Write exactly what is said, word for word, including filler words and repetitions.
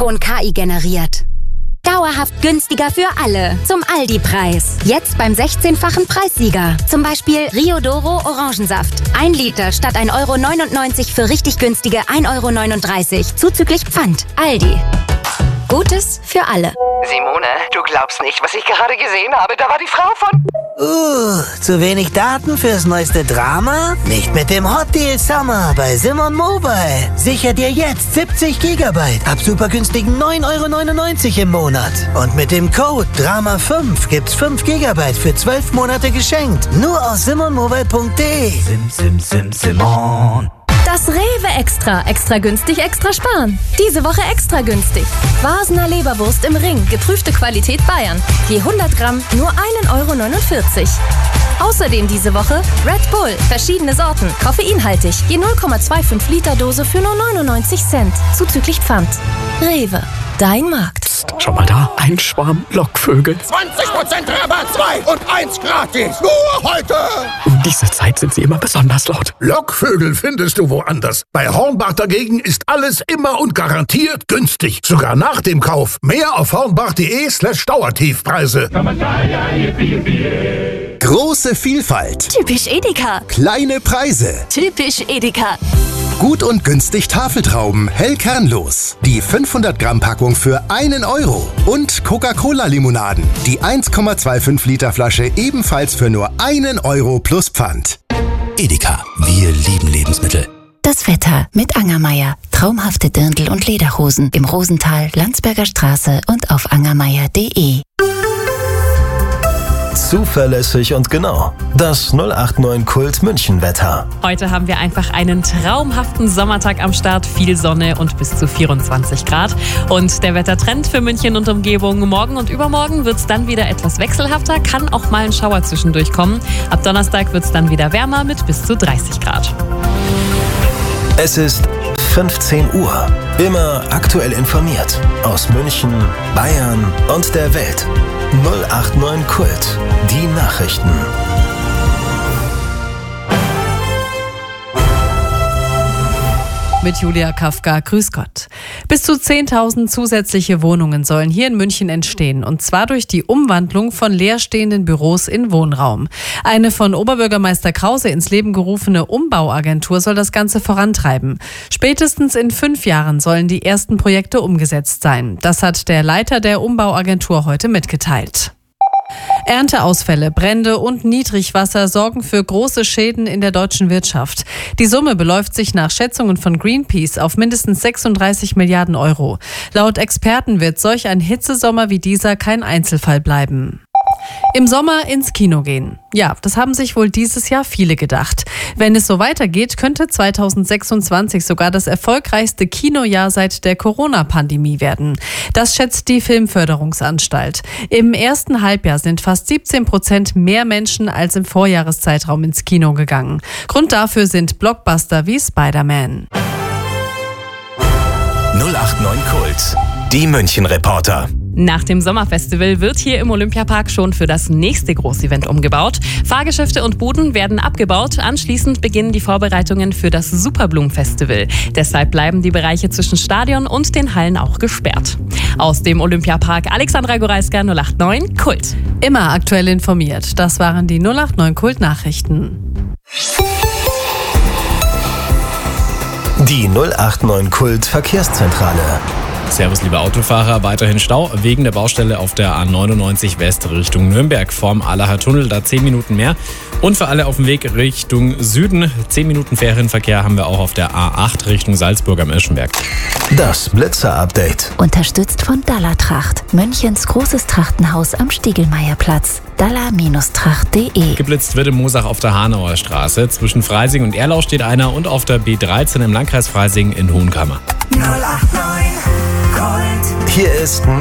Ton K I generiert. Dauerhaft günstiger für alle. Zum Aldi-Preis. Jetzt beim sechzehnfachen Preissieger. Zum Beispiel Rio Doro Orangensaft. Ein Liter statt ein Euro neunundneunzig für richtig günstige ein Euro neununddreißig. Zuzüglich Pfand. Aldi. Gutes für alle. Simone, du glaubst nicht, was ich gerade gesehen habe. Da war die Frau von... Uh, zu wenig Daten fürs neueste Drama? Nicht mit dem Hot Deal Summer bei Simon Mobile. Sicher dir jetzt siebzig Gigabyte ab super günstigen neun Euro neunundneunzig im Monat. Und mit dem Code Drama fünf gibt's fünf Gigabyte für zwölf Monate geschenkt. Nur aus simonmobile punkt de. Sim, sim, sim, Simon. Das Rewe Extra. Extra günstig, extra sparen. Diese Woche extra günstig. Vasener Leberwurst im Ring. Geprüfte Qualität Bayern. Je hundert Gramm nur ein Euro neunundvierzig. Außerdem diese Woche Red Bull. Verschiedene Sorten. Koffeinhaltig. Je null Komma fünfundzwanzig Liter Dose für nur neunundneunzig Cent. Zuzüglich Pfand. Rewe. Dein Markt. Psst, schau mal da. Ein Schwarm Lockvögel. zwanzig Prozent Rabatt, zwei und eins gratis. Nur heute. Um diese Zeit sind sie immer besonders laut. Lockvögel findest du woanders. Bei Hornbach dagegen ist alles immer und garantiert günstig. Sogar nach dem Kauf. Mehr auf hornbach.de slash Dauertiefpreise. Große Vielfalt. Typisch Edeka. Kleine Preise. Typisch Edeka. Gut und günstig Tafeltrauben, hell kernlos. Die fünfhundert Gramm Packung für einen Euro. Und Coca-Cola-Limonaden. Die eins Komma fünfundzwanzig Liter Flasche ebenfalls für nur einen Euro plus Pfand. Edeka. Wir lieben Lebensmittel. Das Wetter mit Angermeier. Traumhafte Dirndl und Lederhosen im Rosental, Landsberger Straße und auf angermeier punkt de. Zuverlässig und genau. Das null acht neun Kult München Wetter. Heute haben wir einfach einen traumhaften Sommertag am Start. Viel Sonne und bis zu vierundzwanzig Grad. Und der Wettertrend für München und Umgebung. Morgen und übermorgen wird es dann wieder etwas wechselhafter. Kann auch mal ein Schauer zwischendurch kommen. Ab Donnerstag wird es dann wieder wärmer mit bis zu dreißig Grad. Es ist fünfzehn Uhr. Immer aktuell informiert. Aus München, Bayern und der Welt. null acht neun Kult. Die Nachrichten. Mit Julia Kafka, grüß Gott. Bis zu zehntausend zusätzliche Wohnungen sollen hier in München entstehen, und zwar durch die Umwandlung von leerstehenden Büros in Wohnraum. Eine von Oberbürgermeister Krause ins Leben gerufene Umbauagentur soll das Ganze vorantreiben. Spätestens in fünf Jahren sollen die ersten Projekte umgesetzt sein. Das hat der Leiter der Umbauagentur heute mitgeteilt. Ernteausfälle, Brände und Niedrigwasser sorgen für große Schäden in der deutschen Wirtschaft. Die Summe beläuft sich nach Schätzungen von Greenpeace auf mindestens sechsunddreißig Milliarden Euro. Laut Experten wird solch ein Hitzesommer wie dieser kein Einzelfall bleiben. Im Sommer ins Kino gehen. Ja, das haben sich wohl dieses Jahr viele gedacht. Wenn es so weitergeht, könnte zweitausendsechsundzwanzig sogar das erfolgreichste Kinojahr seit der Corona-Pandemie werden. Das schätzt die Filmförderungsanstalt. Im ersten Halbjahr sind fast siebzehn Prozent mehr Menschen als im Vorjahreszeitraum ins Kino gegangen. Grund dafür sind Blockbuster wie Spider-Man. null acht neun Kult. Die München-Reporter. Nach dem Sommerfestival wird hier im Olympiapark schon für das nächste Großevent umgebaut. Fahrgeschäfte und Buden werden abgebaut. Anschließend beginnen die Vorbereitungen für das Superblumen-Festival. Deshalb bleiben die Bereiche zwischen Stadion und den Hallen auch gesperrt. Aus dem Olympiapark Alexandra Goralska, null acht neun Kult. Immer aktuell informiert. Das waren die null acht neun Kult-Nachrichten. Die null acht neun Kult Verkehrszentrale. Servus, liebe Autofahrer. Weiterhin Stau wegen der Baustelle auf der A neunundneunzig West Richtung Nürnberg vorm Allacher Tunnel. Da zehn Minuten mehr. Und für alle auf dem Weg Richtung Süden, zehn Minuten Ferienverkehr haben wir auch auf der A acht Richtung Salzburg am Irschenberg. Das Blitzer-Update. Unterstützt von Dallertracht. Münchens großes Trachtenhaus am Stiegelmeierplatz. daller Tracht punkt de. Geblitzt wird im Moosach auf der Hanauer Straße. Zwischen Freising und Erlau steht einer und auf der B dreizehn im Landkreis Freising in Hohenkammer. null acht neun Gold. Hier ist